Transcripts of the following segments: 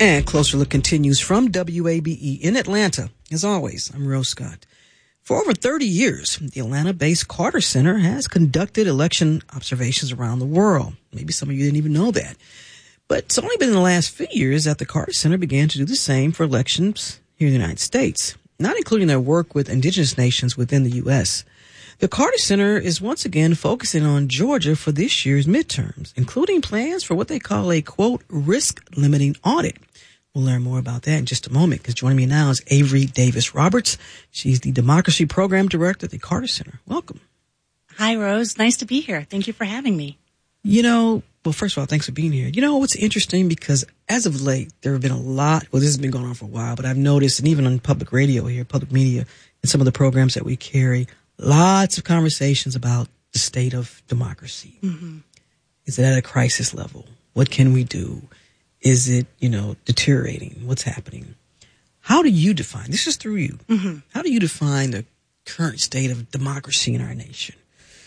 And Closer Look continues from WABE in Atlanta. As always, I'm Rose Scott. For over 30 years, the Atlanta-based Carter Center has conducted election observations around the world. Maybe some of you didn't even know that. But it's only been in the last few years that the Carter Center began to do the same for elections here in the United States, not including their work with indigenous nations within the U.S. The Carter Center is once again focusing on Georgia for this year's midterms, including plans for what they call a, quote, risk-limiting audit. We'll learn more about that in just a moment, because joining me now is Avery Davis Roberts. She's the Democracy Program Director at the Carter Center. Welcome. Hi, Rose. Nice to be here. Thank you for having me. Well, first of all, thanks for being here. What's interesting, because as of late, there have been a lot, this has been going on for a while, but I've noticed, and even on public radio here, public media, and some of the programs that we carry, lots of conversations about the state of democracy. Mm-hmm. Is it at a crisis level? What can we do? Is it, deteriorating? What's happening? How do you define, this is through you, how do you define the current state of democracy in our nation?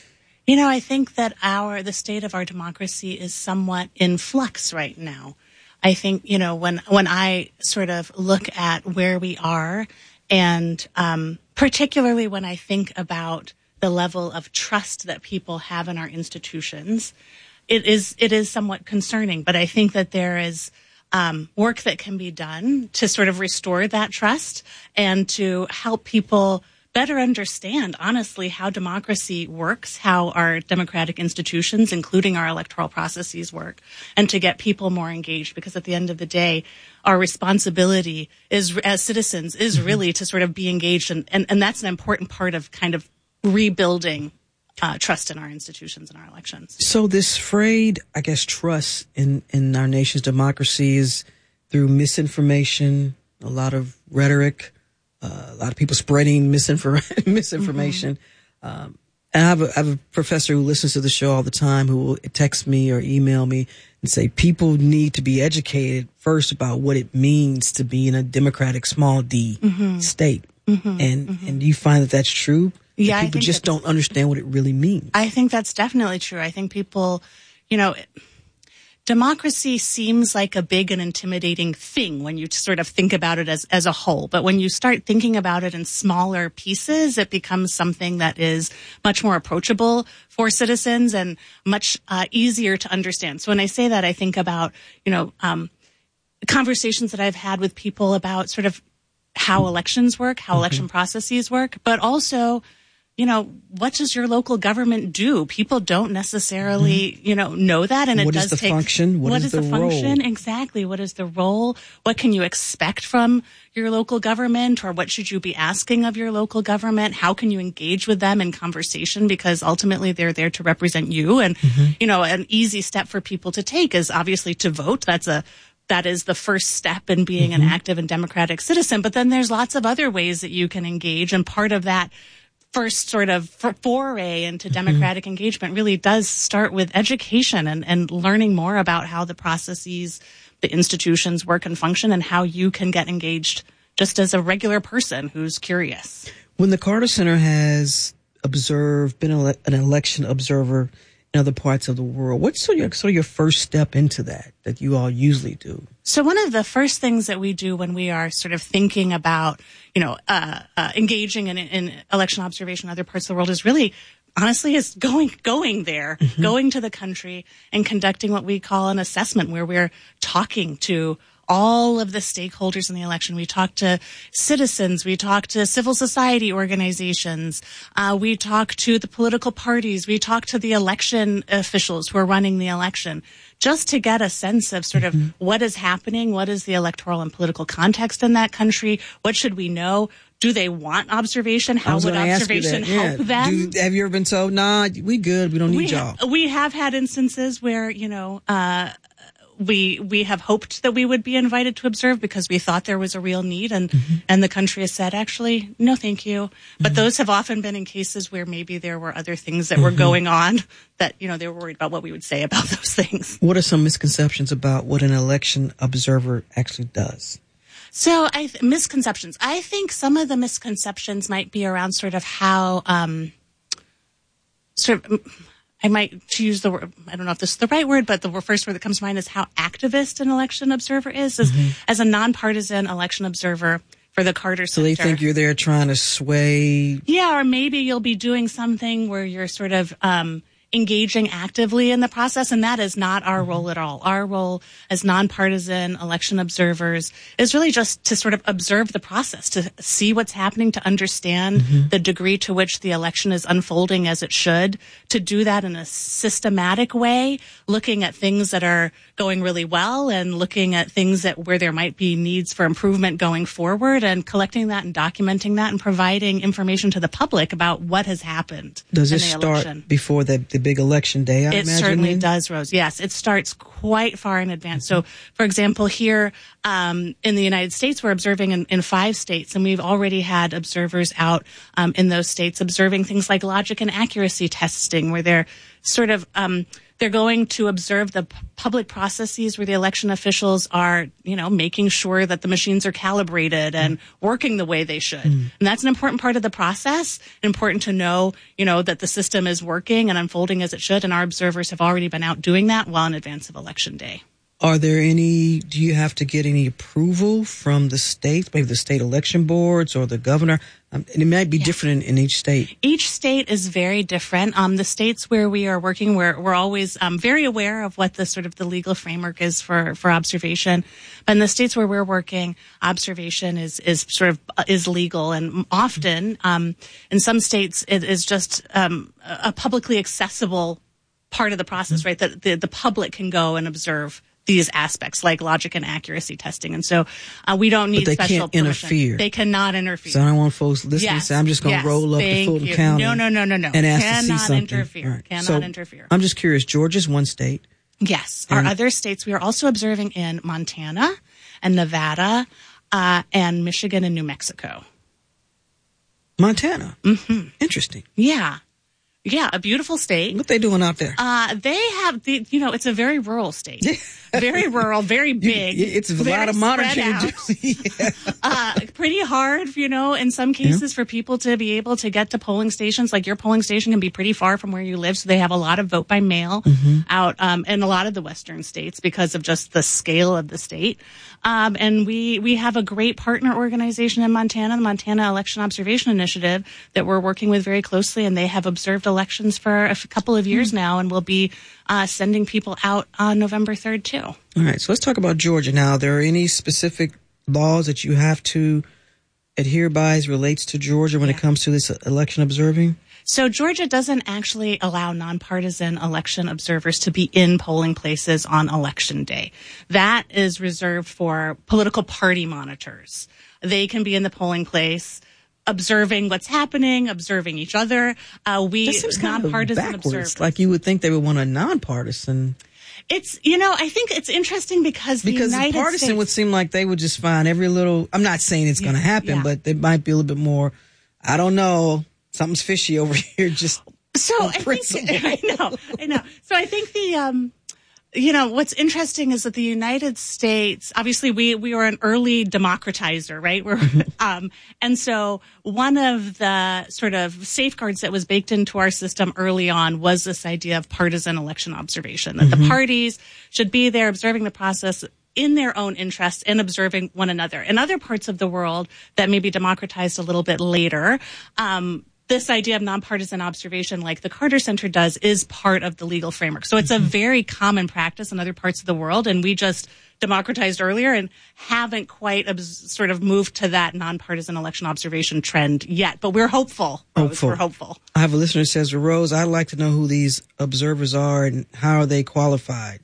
I think that the state of our democracy is somewhat in flux right now. I think, when I sort of look at where we are, and particularly when I think about the level of trust that people have in our institutions, it is somewhat concerning. But I think that there is work that can be done to sort of restore that trust and to help people better understand, honestly, how democracy works, how our democratic institutions, including our electoral processes, work, and to get people more engaged. Because at the end of the day, our responsibility is, as citizens, is really to sort of be engaged. And that's an important part of kind of rebuilding trust in our institutions and our elections. So this frayed, trust in our nation's democracy is through misinformation, a lot of rhetoric, a lot of people spreading misinformation. And I have a professor who listens to the show all the time who will text me or email me and say people need to be educated first about what it means to be in a democratic small d state. And do you find that that's true? Yeah, people just don't understand what it really means. I think that's definitely true. I think people, democracy seems like a big and intimidating thing when you sort of think about it as a whole. But when you start thinking about it in smaller pieces, it becomes something that is much more approachable for citizens and much easier to understand. So when I say that, I think about, conversations that I've had with people about sort of how elections work, how election processes work, but also, what does your local government do? People don't necessarily, know that. And what is the function? What is the function? role? Exactly. What is the role? What can you expect from your local government? Or what should you be asking of your local government? How can you engage with them in conversation? Because ultimately they're there to represent you. And, an easy step for people to take is obviously to vote. That is the first step in being an active and democratic citizen. But then there's lots of other ways that you can engage. And part of that first sort of foray into democratic engagement really does start with education and learning more about how the processes, the institutions work and function, and how you can get engaged just as a regular person who's curious. When the Carter Center has been an election observer in other parts of the world, what's sort of your first step into that you all usually do? So one of the first things that we do when we are sort of thinking about, engaging in election observation in other parts of the world is really, honestly, is going there, going to the country and conducting what we call an assessment, where we're talking to all of the stakeholders in the election. We talk to citizens. We talk to civil society organizations. We talk to the political parties. We talk to the election officials who are running the election, just to get a sense of sort of what is happening, what is the electoral and political context in that country, what should we know, do they want observation, how would observation help them? Have you ever been told, nah, we good, we don't need y'all? We have had instances where, we have hoped that we would be invited to observe because we thought there was a real need, and the country has said, actually, no, thank you. But those have often been in cases where maybe there were other things that were going on that, they were worried about what we would say about those things. What are some misconceptions about what an election observer actually does? So misconceptions. I think some of the misconceptions might be around sort of how, I might use the word, I don't know if this is the right word, but the first word that comes to mind is how activist an election observer is as a nonpartisan election observer for the Carter Center. So they think you're there trying to sway. Yeah, or maybe you'll be doing something where you're sort of engaging actively in the process, and that is not our role at all. Our role as nonpartisan election observers is really just to sort of observe the process, to see what's happening, to understand the degree to which the election is unfolding as it should, to do that in a systematic way, looking at things that are going really well and looking at things that where there might be needs for improvement going forward, and collecting that and documenting that and providing information to the public about what has happened. Does it start before the big election day, I imagine? It certainly does, Rose. Yes, it starts quite far in advance. So, for example, here in the United States, we're observing in 5 states, and we've already had observers out in those states observing things like logic and accuracy testing, where they're sort of they're going to observe the public processes where the election officials are, making sure that the machines are calibrated and working the way they should. And that's an important part of the process. Important to know, that the system is working and unfolding as it should. And our observers have already been out doing that well in advance of Election Day. Do you have to get any approval from the states, maybe the state election boards or the governor? And it might be different in each state. Each state is very different. The states where we are working, we're always very aware of what the legal framework is for observation. But in the states where we're working, observation is legal, and often in some states it is just a publicly accessible part of the process, right? That the public can go and observe these aspects like logic and accuracy testing. And so we don't need special permission. But they can't interfere. They cannot interfere. So I don't want folks listening to say, I'm just going to roll up to Fulton County. No. And ask to see something. Interfere. Right. Cannot interfere. I'm just curious, Georgia's one state. Yes. Our other states, we are also observing in Montana and Nevada and Michigan and New Mexico. Montana? Mm-hmm. Interesting. Yeah. Yeah, a beautiful state. What they doing out there? They have it's a very rural state. Very rural, very big. It's a lot of monitoring to do. Pretty hard, in some cases for people to be able to get to polling stations. Like your polling station can be pretty far from where you live. So they have a lot of vote by mail out in a lot of the western states because of just the scale of the state. And we have a great partner organization in Montana, the Montana Election Observation Initiative, that we're working with very closely. And they have observed elections for a couple of years now, and will be sending people out on November 3rd, too. All right, so let's talk about Georgia now. Are there any specific laws that you have to adhere by as relates to Georgia when it comes to this election observing? So Georgia doesn't actually allow nonpartisan election observers to be in polling places on Election Day. That is reserved for political party monitors. They can be in the polling place observing what's happening, observing each other. That seems kind of backwards. Observers. Like you would think they would want a nonpartisan. It's, I think it's interesting because the United partisan States would seem like they would just find every little, I'm not saying it's going to happen, but they might be a little bit more, I don't know, something's fishy over here. Just so I know. So I think what's interesting is that the United States, obviously we were an early democratizer, right? And so one of the sort of safeguards that was baked into our system early on was this idea of partisan election observation, that the parties should be there observing the process in their own interest and observing one another. In other parts of the world that may be democratized a little bit later, this idea of nonpartisan observation, like the Carter Center does, is part of the legal framework. So it's a very common practice in other parts of the world, and we just democratized earlier and haven't quite sort of moved to that nonpartisan election observation trend yet. But we're hopeful. Rose, we're hopeful. I have a listener who says, Rose, I'd like to know who these observers are and how are they qualified?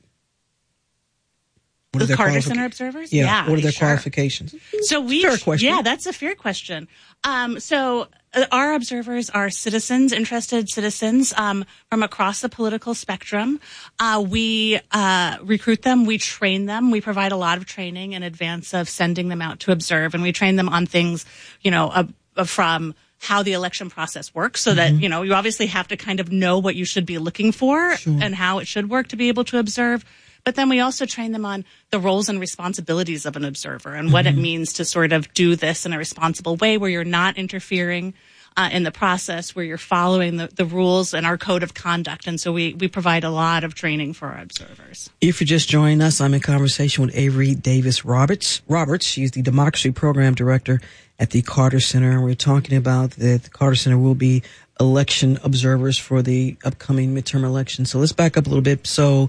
The Carter Center observers? Yeah. What are their qualifications? So fair question. Yeah, that's a fair question. So our observers are interested citizens from across the political spectrum. We recruit them, we train them, we provide a lot of training in advance of sending them out to observe, and we train them on things, from how the election process works, so that, you obviously have to kind of know what you should be looking for and how it should work to be able to observe. But then we also train them on the roles and responsibilities of an observer and what it means to sort of do this in a responsible way where you're not interfering in the process where you're following the rules and our code of conduct. And so we provide a lot of training for our observers. If you're just joining us, I'm in conversation with Avery Davis Roberts. She's the Democracy Program Director at the Carter Center. And we're talking about that the Carter Center will be election observers for the upcoming midterm election. So let's back up a little bit. So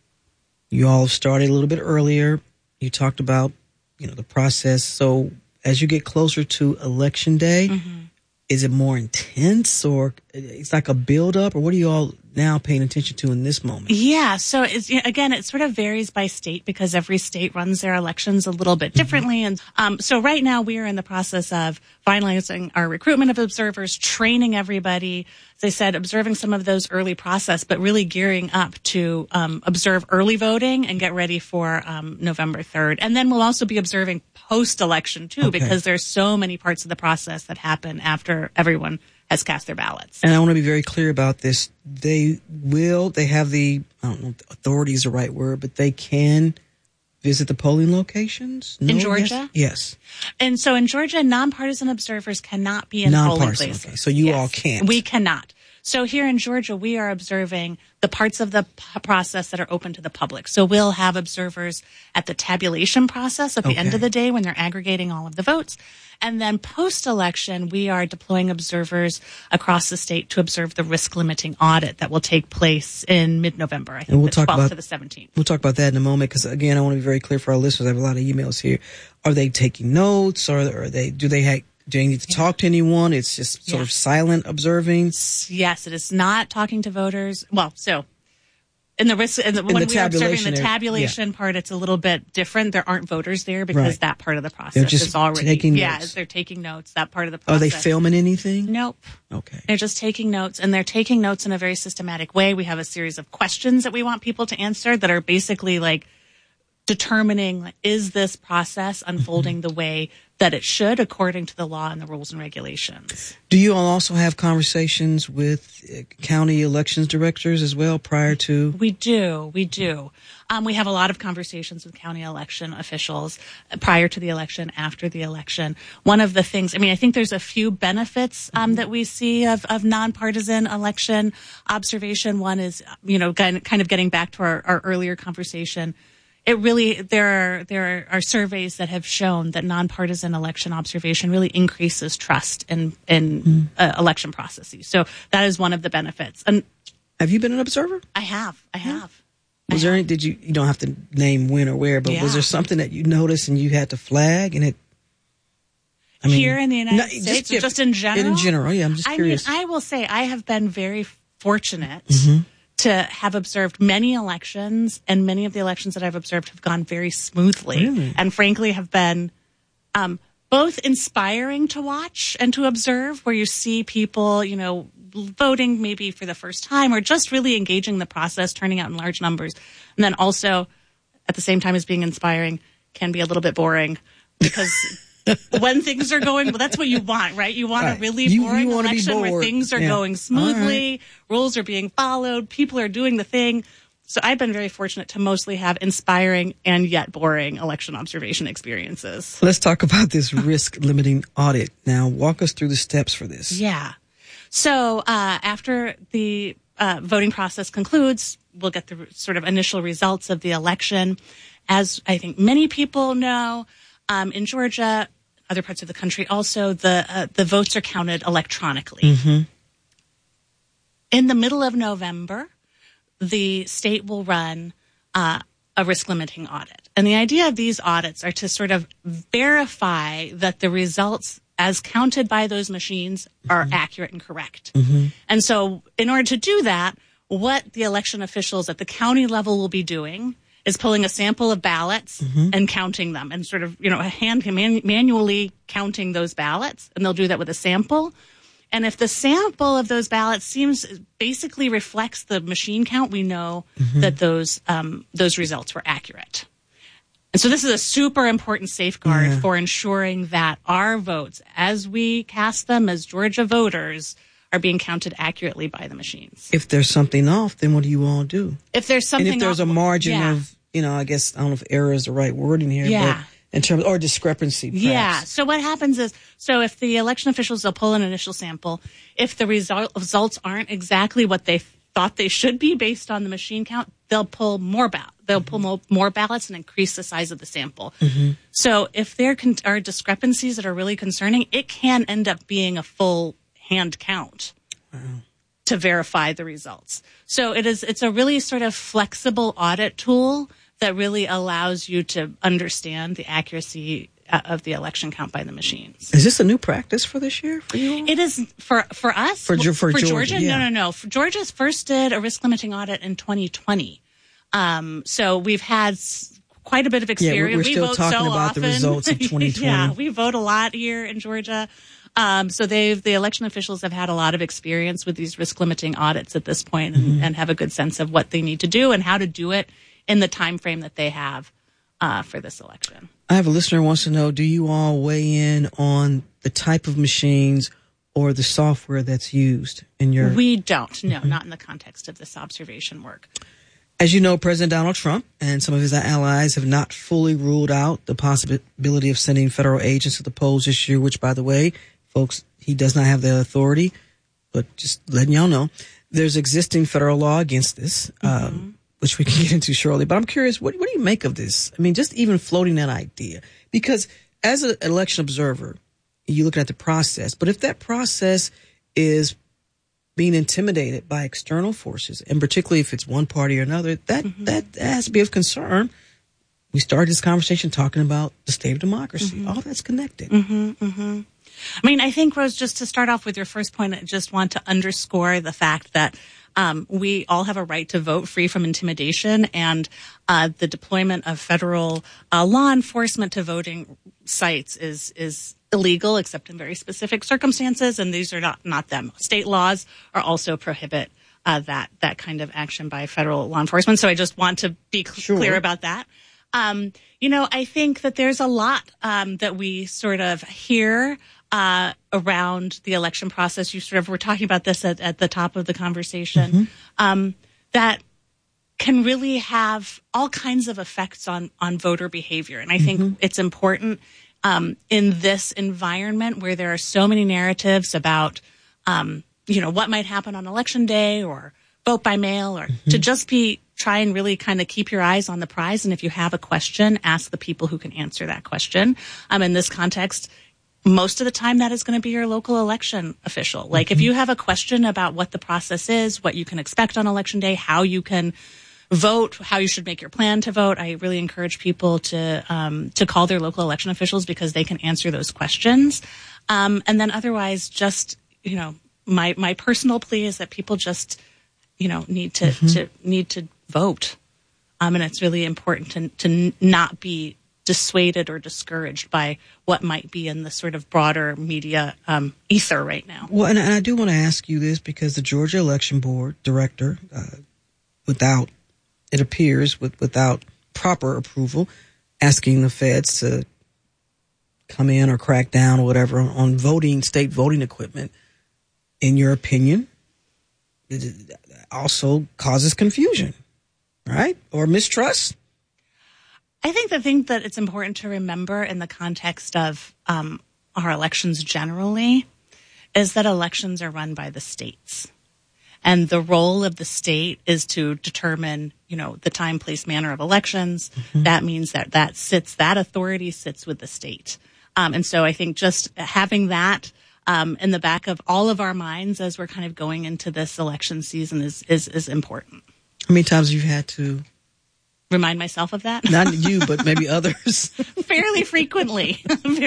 you all started a little bit earlier. You talked about, the process. So as you get closer to election day, is it more intense, or it's like a build up, or what are you all now paying attention to in this moment? Yeah. So it sort of varies by state because every state runs their elections a little bit differently. And so right now we are in the process of finalizing our recruitment of observers, training everybody. As I said, observing some of those early process, but really gearing up to observe early voting and get ready for November 3rd. And then we'll also be observing post-election too, because there's so many parts of the process that happen after everyone has cast their ballots. And I want to be very clear about this. They have the, I don't know if authority is the right word, but they can visit the polling locations? No? In Georgia? Yes. And so in Georgia, nonpartisan observers cannot be in polling places. Okay. So you all can't. We cannot. So here in Georgia, we are observing the parts of the process that are open to the public. So we'll have observers at the tabulation process at the end of the day when they're aggregating all of the votes. And then post-election, we are deploying observers across the state to observe the risk-limiting audit that will take place in mid-November, I think, the 12th to the 17th. We'll talk about that in a moment because, again, I want to be very clear for our listeners. I have a lot of emails here. Are they taking notes, or do they need to talk to anyone? It's just sort of silent observing? Yes, it is not talking to voters. Well, so when we're observing the tabulation part, it's a little bit different. There aren't voters there because that part of the process is already taking notes. They're taking notes. That part of the process. Are they filming anything? Nope. Okay. They're just taking notes, and they're taking notes in a very systematic way. We have a series of questions that we want people to answer that are basically like determining, is this process unfolding the way that it should according to the law and the rules and regulations. Do you all also have conversations with county elections directors as well prior to? We do. We have a lot of conversations with county election officials prior to the election, after the election. One of the things, I think there's a few benefits that we see of nonpartisan election observation. One is, kind of getting back to our earlier conversation. There are surveys that have shown that nonpartisan election observation really increases trust in election processes. So that is one of the benefits. And have you been an observer? I have. Was there any, you don't have to name when or where, but was there something that you noticed and you had to flag and it? Here in the United States, or just in general? In general, yeah. I'm just curious. I will say I have been very fortunate to have observed many elections, and many of the elections that I've observed have gone very smoothly, and frankly have been both inspiring to watch and to observe, where you see people, voting maybe for the first time or just really engaging the process, turning out in large numbers, and then also at the same time as being inspiring can be a little bit boring because when things are going, well, that's what you want, right? You want a really boring election where things are going smoothly, rules are being followed, people are doing the thing. So I've been very fortunate to mostly have inspiring and yet boring election observation experiences. Let's talk about this risk-limiting audit. Now, walk us through the steps for this. Yeah. So after the voting process concludes, we'll get the sort of initial results of the election. As I think many people know, in Georgia, other parts of the country also, the votes are counted electronically. In the middle of November, the state will run a risk-limiting audit. And the idea of these audits are to sort of verify that the results as counted by those machines are accurate and correct. And so in order to do that, what the election officials at the county level will be doing is pulling a sample of ballots and counting them and sort of, manually counting those ballots. And they'll do that with a sample. And if the sample of those ballots basically reflects the machine count, we know that those results were accurate. And so this is a super important safeguard for ensuring that our votes, as we cast them as Georgia voters, are being counted accurately by the machines. If there's something off, then what do you all do? If there's something off, and if there's a margin of, I guess, I don't know if error is the right wording here, but in terms, or discrepancy, perhaps. Yeah. So what happens is, if the election officials, they'll pull an initial sample. If the results aren't exactly what they thought they should be based on the machine count, they'll pull more more ballots and increase the size of the sample. Mm-hmm. So if there are discrepancies that are really concerning, it can end up being a full hand count to verify the results. So it's a really sort of flexible audit tool that really allows you to understand the accuracy of the election count by the machines. Is this a new practice for this year for you all? It is for us. For Georgia? Yeah. No. Georgia's first did a risk limiting audit in 2020. So we've had quite a bit of experience. Yeah, we're still talking about the results of 2020. Yeah, we vote a lot here in Georgia. So the election officials have had a lot of experience with these risk limiting audits at this point and have a good sense of what they need to do and how to do it in the time frame that they have for this election. I have a listener who wants to know, do you all weigh in on the type of machines or the software that's used in your... We don't. No, not in the context of this observation work. As you know, President Donald Trump and some of his allies have not fully ruled out the possibility of sending federal agents to the polls this year, which, by the way, folks, he does not have the authority. But just letting y'all know, there's existing federal law against this, which we can get into shortly. But I'm curious, what do you make of this? I mean, just even floating that idea. Because as an election observer, you look at the process. But if that process is being intimidated by external forces, and particularly if it's one party or another, that has to be of concern. We started this conversation talking about the state of democracy. All that's connected. I mean, I think, Rose, just to start off with your first point, I just want to underscore the fact that we all have a right to vote free from intimidation, and the deployment of federal law enforcement to voting sites is illegal except in very specific circumstances, and these are not them. State laws are also prohibit that kind of action by federal law enforcement. So I just want to be clear about that. I think that there's a lot that we sort of hear around the election process. You sort of were talking about this at the top of the conversation, that can really have all kinds of effects on voter behavior. And I think it's important in this environment where there are so many narratives about, what might happen on election day or vote by mail, or to just try and really kind of keep your eyes on the prize. And if you have a question, ask the people who can answer that question. In this context, most of the time that is going to be your local election official. Like if you have a question about what the process is, what you can expect on election day, how you can vote, how you should make your plan to vote, I really encourage people to call their local election officials because they can answer those questions. And then otherwise, just, my personal plea is that people just, need to vote. And it's really important to not be dissuaded or discouraged by what might be in the sort of broader media ether right now. Well, and I do want to ask you this because the Georgia Election Board director, without proper approval, asking the feds to come in or crack down or whatever on state voting equipment, in your opinion, it also causes confusion, right? Or mistrust? I think the thing that it's important to remember in the context of our elections generally is that elections are run by the states. And the role of the state is to determine, the time, place, manner of elections. That means that authority sits with the state. And so I think just having that in the back of all of our minds as we're kind of going into this election season is important. How many times have you had to remind myself of that? Not you, but maybe others. Fairly frequently.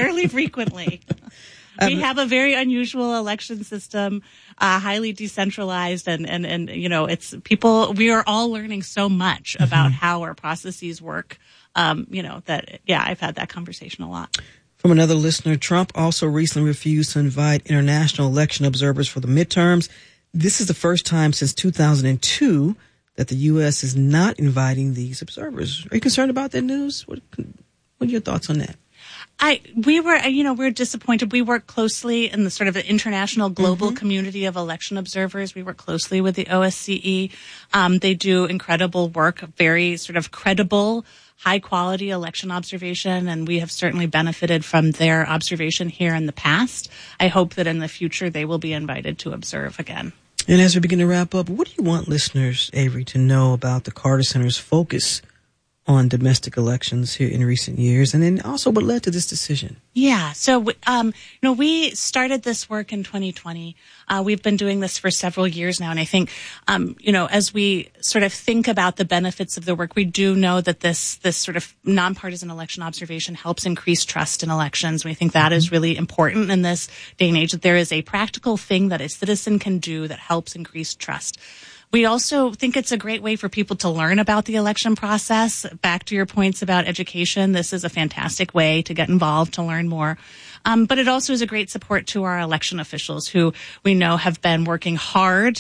We have a very unusual election system, highly decentralized, and it's people. We are all learning so much about how our processes work. I've had that conversation a lot. From another listener, Trump also recently refused to invite international election observers for the midterms. This is the first time since 2002 that the U.S. is not inviting these observers. Are you concerned about that news? What are your thoughts on that? We're disappointed. We work closely in the sort of international global community of election observers. We work closely with the OSCE. They do incredible work, very sort of credible high quality election observation, and we have certainly benefited from their observation here in the past. I hope that in the future they will be invited to observe again. And as we begin to wrap up, what do you want listeners, Avery, to know about the Carter Center's focus on domestic elections here in recent years, and then also what led to this decision? Yeah. So, we started this work in 2020. We've been doing this for several years now. And I think, as we sort of think about the benefits of the work, we do know that this sort of nonpartisan election observation helps increase trust in elections. We think that is really important in this day and age, that there is a practical thing that a citizen can do that helps increase trust. We also think it's a great way for people to learn about the election process. Back to your points about education, this is a fantastic way to get involved, to learn more. But it also is a great support to our election officials who we know have been working hard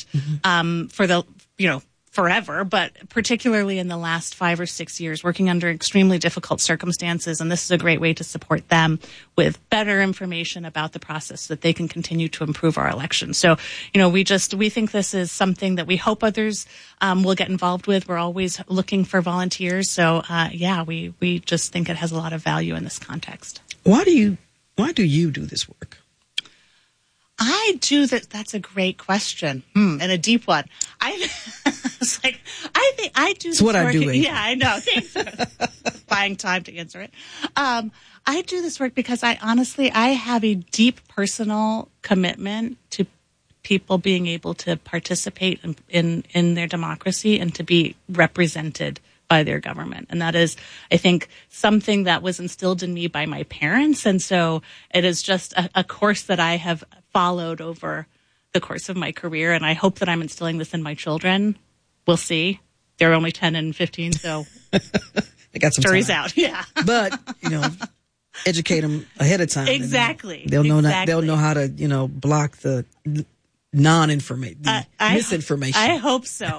forever, but particularly in the last 5 or 6 years, working under extremely difficult circumstances. And this is a great way to support them with better information about the process so that they can continue to improve our elections. So, we think this is something that we hope others will get involved with. We're always looking for volunteers. So, we just think it has a lot of value in this context. Why do you do this work? I do that. That's a great question and a deep one. I think I do. It's what work. I do. Yeah, I know. Thanks for buying time to answer it. I do this work because I have a deep personal commitment to people being able to participate in their democracy and to be represented by their government. And that is, I think, something that was instilled in me by my parents. And so it is just a course that I have followed over the course of my career. And I hope that I'm instilling this in my children. We'll see. They're only 10 and 15, so they got some jury's time out. Yeah. But, educate them ahead of time. Exactly. They'll know how to, block the misinformation. I hope so.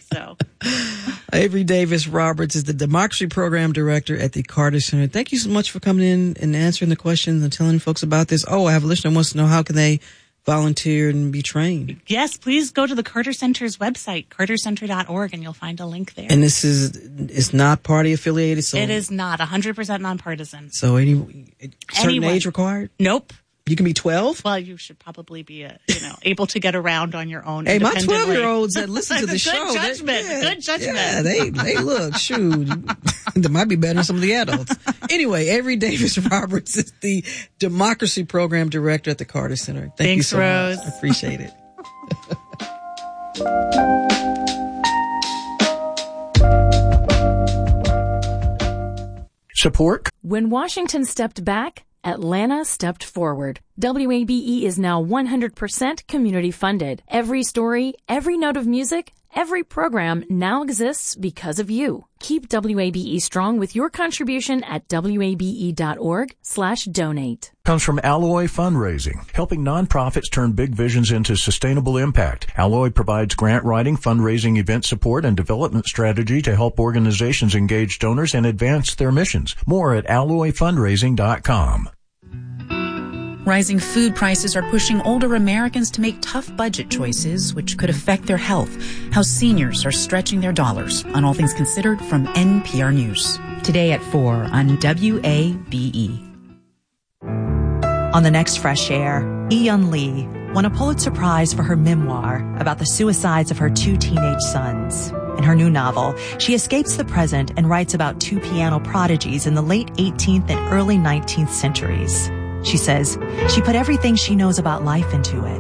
Avery Davis Roberts is the Democracy Program Director at the Carter Center. Thank you so much for coming in and answering the questions and telling folks about this. Oh, I have a listener who wants to know, how can they volunteer and be trained? Yes, please go to the Carter Center's website, cartercenter.org, and you'll find a link there. And it's not party affiliated? So it is not 100% nonpartisan. So anyone age required? Nope. You can be 12? Well, you should probably be, able to get around on your own. Hey, my 12-year-olds that listen to the show. Good judgment. Yeah, they look, shoot. They might be better than some of the adults. Anyway, Avery Davis Roberts is the Democracy Program Director at the Carter Center. Thank you so Rose. much. I appreciate it. Support. When Washington stepped back, Atlanta stepped forward. WABE is now 100% community funded. Every story, every note of music, every program now exists because of you. Keep WABE strong with your contribution at wabe.org/donate. Comes from Alloy Fundraising, helping nonprofits turn big visions into sustainable impact. Alloy provides grant writing, fundraising, event support, and development strategy to help organizations engage donors and advance their missions. More at alloyfundraising.com. Rising food prices are pushing older Americans to make tough budget choices, which could affect their health. How seniors are stretching their dollars. On All Things Considered from NPR News. Today at 4 on WABE. On the next Fresh Air, Eun Lee won a Pulitzer Prize for her memoir about the suicides of her 2 teenage sons. In her new novel, she escapes the present and writes about 2 piano prodigies in the late 18th and early 19th centuries. She says she put everything she knows about life into it.